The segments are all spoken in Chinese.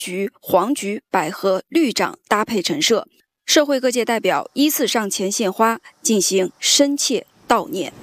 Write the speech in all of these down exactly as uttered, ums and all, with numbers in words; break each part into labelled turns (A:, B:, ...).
A: 菊、黄菊、百合、绿掌搭配陈设，社会各界代表依次上前献花，进行深切悼念。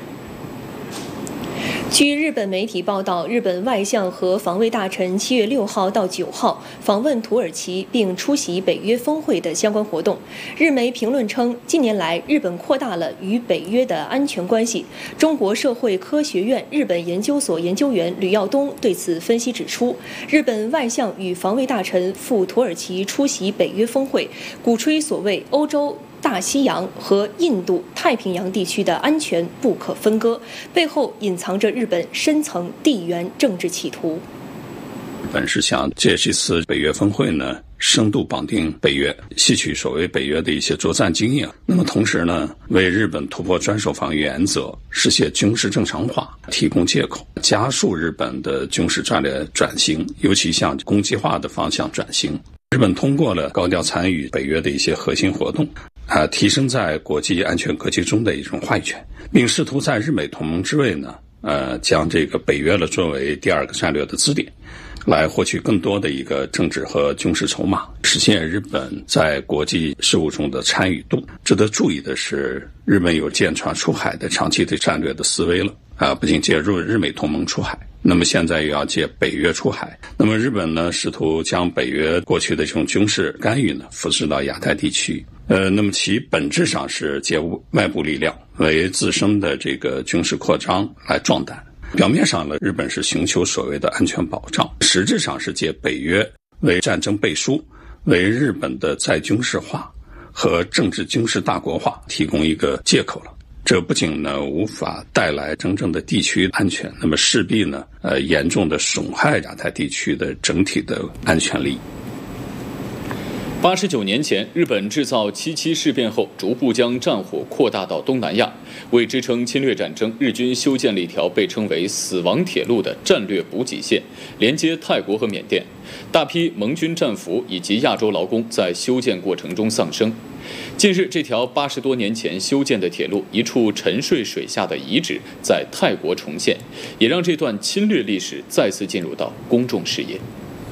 B: 据日本媒体报道，日本外相和防卫大臣七月六号到九号访问土耳其，并出席北约峰会的相关活动。日媒评论称，近年来日本扩大了与北约的安全关系。中国社会科学院日本研究所研究员吕耀东对此分析指出，日本外相与防卫大臣赴土耳其出席北约峰会，鼓吹所谓欧洲、大西洋和印度太平洋地区的安全不可分割，背后隐藏着日本深层地缘政治企图。
C: 日本是想借这次北约峰会呢，深度绑定北约，吸取所谓北约的一些作战经验。那么同时呢，为日本突破专守防御原则，实现军事正常化提供借口，加速日本的军事战略转型，尤其向攻击化的方向转型。日本通过了高调参与北约的一些核心活动，啊，提升在国际安全格局中的一种话语权，并试图在日美同盟之位呢，呃，将这个北约呢作为第二个战略的支点，来获取更多的一个政治和军事筹码，实现日本在国际事务中的参与度。值得注意的是，日本有舰船出海的长期的战略的思维了，啊，不仅介入日美同盟出海，那么现在也要借北约出海。那么日本呢，试图将北约过去的这种军事干预呢，辐射到亚太地区。呃，那么其本质上是借外部力量为自身的这个军事扩张来壮胆。表面上呢，日本是寻求所谓的安全保障，实质上是借北约为战争背书，为日本的再军事化和政治军事大国化提供一个借口了。这不仅呢无法带来真正的地区安全，那么势必呢呃严重的损害亚太地区的整体的安全利益。
D: 八十九年前，日本制造七七事变后，逐步将战火扩大到东南亚。为支撑侵略战争，日军修建了一条被称为“死亡铁路”的战略补给线，连接泰国和缅甸。大批盟军战俘以及亚洲劳工在修建过程中丧生。近日，这条八十多年前修建的铁路一处沉睡水下的遗址在泰国重现，也让这段侵略历史再次进入到公众视野。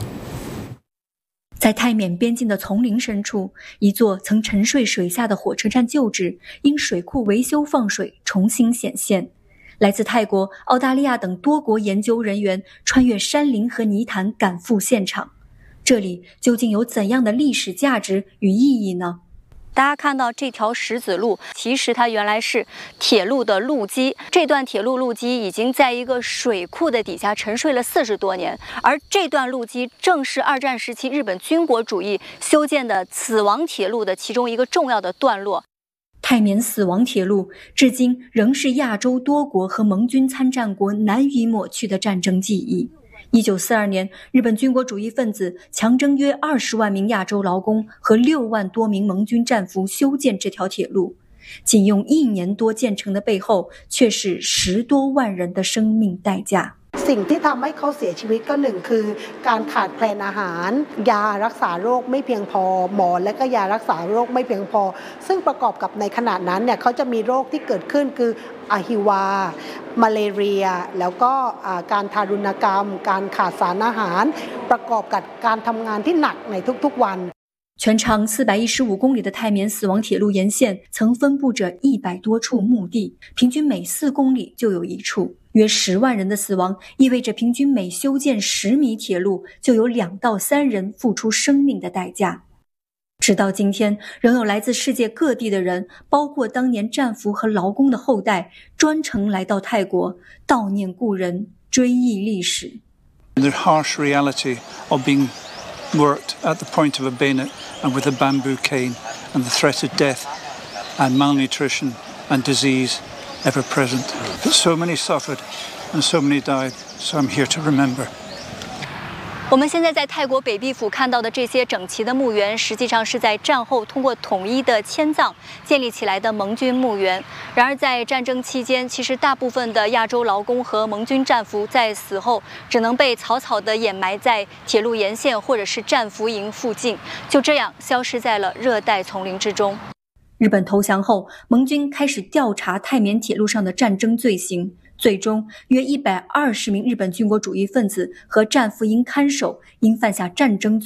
E: 在泰缅边境的丛林深处，一座曾沉睡水下的火车站旧址因水库维修放水重新显现。来自泰国、澳大利亚等多国研究人员穿越山林和泥潭赶赴现场，这里究竟有怎样的历史价值与意义呢？
F: 大家看到这条石子路，其实它原来是铁路的路基。这段铁路路基已经在一个水库的底下沉睡了四十多年，而这段路基正是二战时期日本军国主义修建的死亡铁路的其中一个重要的段落。
E: 泰缅死亡铁路至今仍是亚洲多国和盟军参战国难以抹去的战争记忆。一九四二年，日本军国主义分子强征约二十万名亚洲劳工和六万多名盟军战俘修建这条铁路，仅用一年多建成的背后，却是十多万人的生命代价。
G: สิ่งที่ทำให้เขาเสียชีวิตก็หนึ่งคือการขาดแคลนอาหารยารักษาโรคไม่เพียงพอหมอและก็ยารักษาโรคไม่เพียงพอซึ่งประกอบกับในขณะนั้นเนี่ยเขาจะมีโรคที่เกิดขึ้นคืออะฮิวามาเลเรียแล้วก็การทารุณกรรมการขาดสารอาหารประกอบกับการทำงานที่หนักในทุกๆวัน
E: 全长四百一十五公里的泰缅死亡铁路沿线曾分布着一百多处墓地，平均每四公里就有一处。约十万人的死亡意味着平均每修建十米铁路就有两到三人付出生命的代价。直到今天，仍有来自世界各地的人，包括当年战俘和劳工的后代，专程来到泰国悼念故人，追忆历史。
H: The harsh reality of being worked at the point of a bayonet and with a bamboo cane, and the threat of death and malnutrition and disease ever present. But so many suffered and so many died, so I'm here to remember.
F: 我们现在在泰国北壁府看到的这些整齐的墓园，实际上是在战后通过统一的迁葬建立起来的盟军墓园。然而在战争期间，其实大部分的亚洲劳工和盟军战俘在死后只能被草草地掩埋在铁路沿线或者是战俘营附近，就这样消失在了热带丛林之中。日本投降后，盟军开始调查泰缅铁路上的战争罪行，
E: 最终，约一百二十名日本军国主义分子和战俘营看守因犯下战争